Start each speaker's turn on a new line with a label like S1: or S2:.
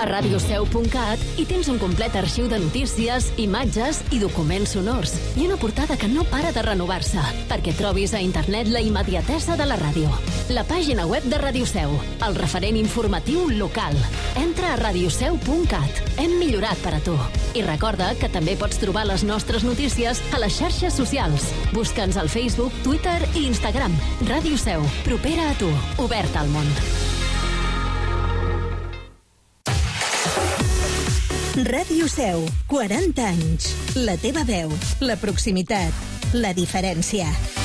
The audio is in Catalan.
S1: A radioseu.cat hi tens un complet arxiu de notícies, imatges i documents sonors. I una portada que no para de renovar-se, perquè trobis a internet la immediatesa de la ràdio. La pàgina web de Ràdio Seu, el referent informatiu local. Entra a radioseu.cat. Hem millorat per a tu. I recorda que també pots trobar les nostres notícies a les xarxes socials. Busca'ns al Facebook, Twitter i Instagram. Ràdio Seu, propera a tu, oberta al món.
S2: Ràdio Seu, 40 anys. La teva veu, la proximitat, la diferència.